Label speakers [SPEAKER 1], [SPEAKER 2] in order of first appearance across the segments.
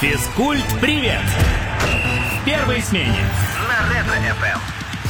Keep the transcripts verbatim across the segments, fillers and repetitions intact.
[SPEAKER 1] Физкульт-привет! В первой смене на Ретро-эф эм.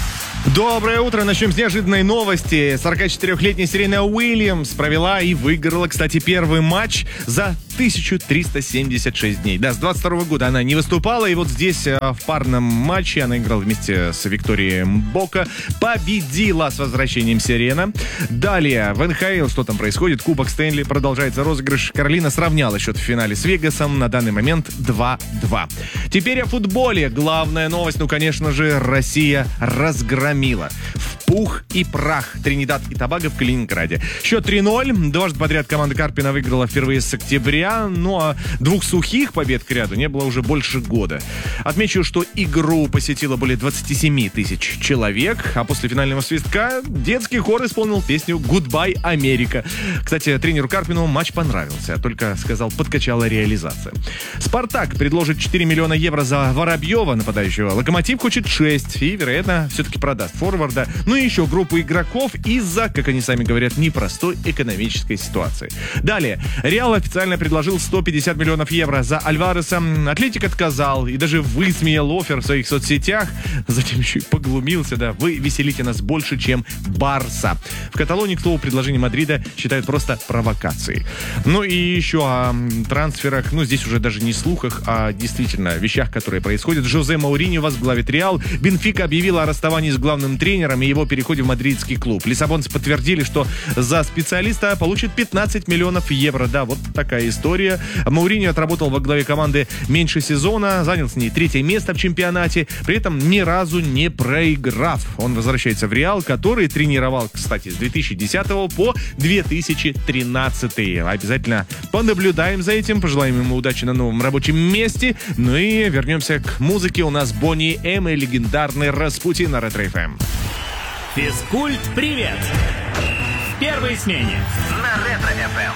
[SPEAKER 2] Доброе утро. Начнем с неожиданной новости. сорокачетырёхлетняя Серена Уильямс провела и выиграла, кстати, первый матч за тысячу триста семьдесят шесть дней. Да, с двадцать второго года она не выступала, и вот здесь в парном матче она играла вместе с Викторией Мбока, победила с возвращением Серена. Далее в эн ха эл, что там происходит? Кубок Стэнли, продолжается розыгрыш. Каролина сравняла счет в финале с Вегасом, на данный момент два-два. Теперь о футболе. Главная новость, ну, конечно же, Россия разгромила в пух и прах Тринидад и Тобаго в Калининграде. Счет три-ноль. Дважды подряд команда Карпина выиграла впервые с октября, ну а двух сухих побед к ряду не было уже больше года. Отмечу, что игру посетило более двадцать семь тысяч человек, а после финального свистка детский хор исполнил песню «Goodbye, Америка». Кстати, тренеру Карпину матч понравился, только, сказал, подкачала реализация. «Спартак» предложит четыре миллиона евро за Воробьева, нападающего. «Локомотив» хочет шесть и, вероятно, все-таки продаст форварда. Ну и еще группу игроков из-за, как они сами говорят, непростой экономической ситуации. Далее. «Реал» официально предложил сто пятьдесят миллионов евро за Альвареса. «Атлетик» отказал и даже высмеял оффер в своих соцсетях. Затем еще и поглумился, да. «Вы веселите нас больше, чем Барса». В Каталонии, к слову, предложение Мадрида считают просто провокацией. Ну и еще о трансферах. Ну, здесь уже даже не слухах, а действительно вещах, которые происходят. Жозе Мауриньо возглавит «Реал». Бенфика объявила о расставании с главным тренером и его переходе в мадридский клуб. Лиссабонцы подтвердили, что за специалиста получит пятнадцать миллионов евро. Да, вот такая история. Мауриньо отработал во главе команды меньше сезона, занял с ней третье место в чемпионате, при этом ни разу не проиграв. Он возвращается в «Реал», который тренировал, кстати, с две тысячи десятого по две тысячи тринадцатый. Обязательно понаблюдаем за этим, пожелаем ему удачи на новом рабочем месте. Ну и вернемся к музыке. У нас Бонни Эм и легендарный «Распутин» на Ретро-эф эм.
[SPEAKER 1] Физкульт-привет! В первой смене на Ретро-эф эм.